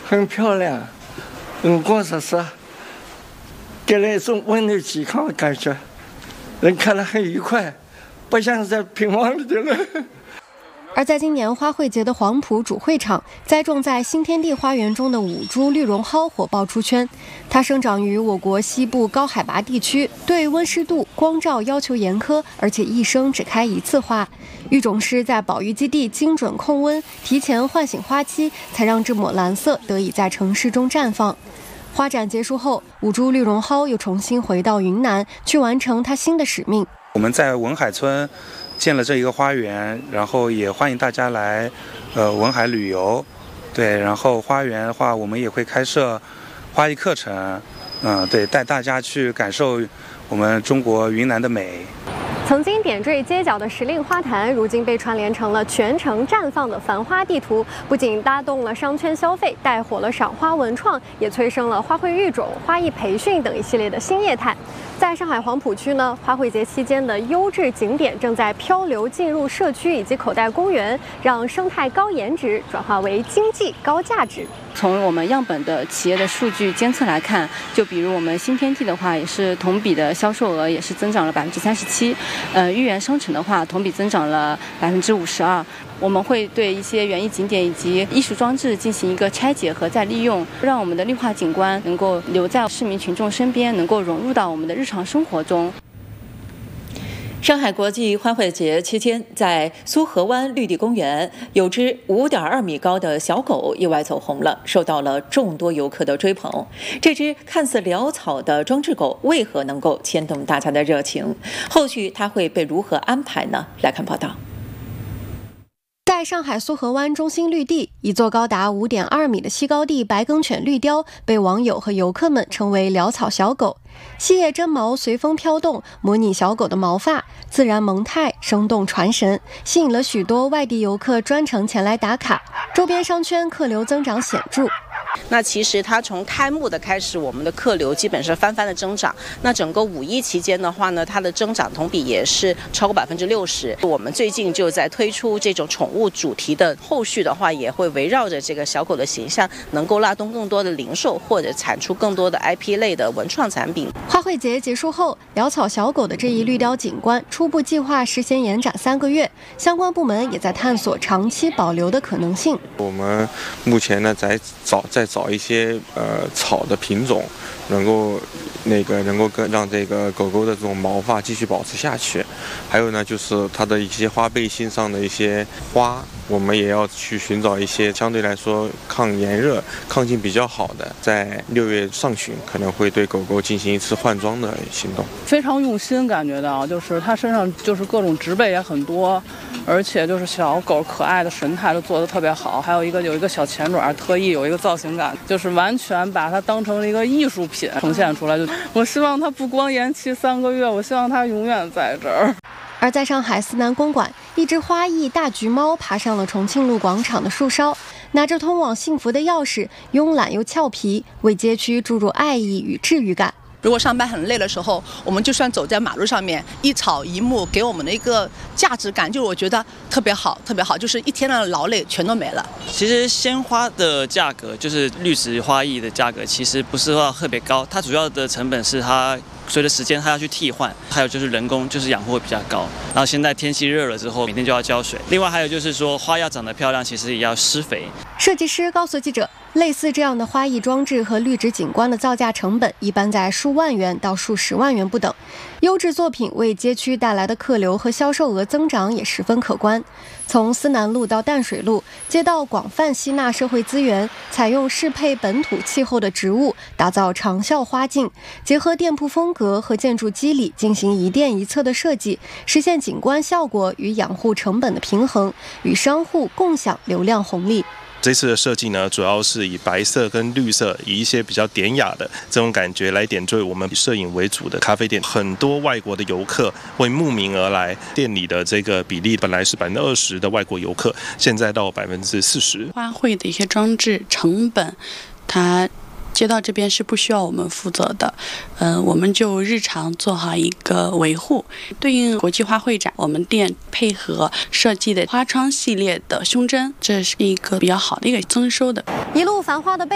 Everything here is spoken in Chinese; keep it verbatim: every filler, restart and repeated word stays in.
很漂亮，嗯，光是是给人一种温暖健康的感觉，人看了很愉快，不像在平房里的人。 而在今年花卉节的黄埔主会场，栽种在新天地花园中的五株绿绒蒿火爆出圈。它生长于我国西部高海拔地区，对温湿度、光照要求严苛，而且一生只开一次花。育种师在保育基地精准控温，提前唤醒花期，才让这抹蓝色得以在城市中绽放。花展结束后，五株绿绒蒿又重新回到云南，去完成它新的使命。 我们在文海村建了这一个花园，然后也欢迎大家来呃文海旅游。对，然后花园的话，我们也会开设花艺课程，嗯、呃，对，带大家去感受我们中国云南的美。 曾经点缀街角的时令花坛，如今被串联成了全城绽放的繁花地图，不仅拉动了商圈消费，带火了赏花文创，也催生了花卉育种、花艺培训等一系列的新业态。在上海黄埔区呢，花卉节期间的优质景点正在漂流进入社区以及口袋公园，让生态高颜值转化为经济高价值。 从我们样本的企业的数据监测来看，就比如我们新天地的话，也是同比的销售额也是增长了百分之三十七，呃，豫园商城的话，同比增长了百分之五十二。我们会对一些园艺景点以及艺术装置进行一个拆解和再利用，让我们的绿化景观能够留在市民群众身边，能够融入到我们的日常生活中。 上海国际花卉节期间，在苏河湾绿地公园，有只 五点二米高的小狗意外走红了，受到了众多游客的追捧。这只看似潦草的装置狗，为何能够牵动大家的热情？后续它会被如何安排呢？来看报道。 在上海苏河湾中心绿地，一座高达 五点二米的西高地白梗犬绿雕被网友和游客们称为潦草小狗。细叶真毛随风飘动，模拟小狗的毛发，自然萌态，生动传神，吸引了许多外地游客专程前来打卡。周边商圈客流增长显著。 那其实它从开幕的开始，我们的客流基本是翻番的增长。那整个五一期间的话呢，它的增长同比也是超过百分之六十。我们最近就在推出这种宠物主题的，后续的话也会围绕着这个小狗的形象，能够拉动更多的零售或者产出更多的 I P 类的文创产品。 花卉节结束后，潦草小狗的这一绿雕景观初步计划实现延展三个月，相关部门也在探索长期保留的可能性。 我们目前呢在找在找一些呃草的品种，能够那个能够跟让这个狗狗的这种毛发继续保持下去。还有呢，就是它的一些花背心上的一些花，我们也要去寻找一些相对来说抗炎热、抗菌比较好的。在六月上旬可能会对狗狗进行一次换装的行动。 非常用心，感觉到就是它身上就是各种植被也很多，而且就是小狗可爱的神态都做得特别好。还有一个有一个小前爪，特意有一个造型感，就是完全把它当成了一个艺术品呈现出来。就我希望它不光延期三个月，我希望它永远在这儿。 而在上海思南公馆，一只花艺大橘猫爬上了重庆路广场的树梢，拿着通往幸福的钥匙，慵懒又俏皮，为街区注入爱意与治愈感。 如果上班很累的时候，我们就算走在马路上面，一草一木给我们的一个价值感，就我觉得特别好，特别好，就是一天的劳累全都没了。 其实鲜花的价格，就是绿植花艺的价格，其实不是说特别高，它主要的成本是它随着时间它要去替换，还有就是人工就是养护会比较高。然后现在天气热了之后，每天就要浇水。另外还有就是说花要长得漂亮，其实也要施肥。 设计师告诉记者，类似这样的花艺装置和绿植景观的造价成本一般在数万元到数十万元不等。优质作品为街区带来的客流和销售额增长也十分可观。从思南路到淡水路，街道广泛吸纳社会资源，采用适配本土气候的植物，打造长效花径，结合店铺风格和建筑肌理进行一店一策的设计，实现景观效果与养护成本的平衡，与商户共享流量红利。 这次的设计呢，主要是以白色跟绿色，以一些比较典雅的这种感觉来点缀我们以摄影为主的咖啡店。很多外国的游客会慕名而来，店里的这个比例本来是百分之二十的外国游客，现在到百分之四十。 花卉的一些装置成本，它街道这边是不需要我们负责的，呃，我们就日常做好一个维护。对应国际花卉展，我们店配合设计的花窗系列的胸针，这是一个比较好的一个增收的。 一路繁花的背